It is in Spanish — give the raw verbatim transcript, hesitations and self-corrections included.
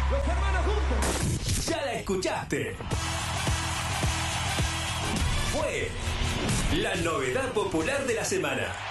Los hermanos juntos. Ya la escuchaste. Fue la novedad popular de la semana.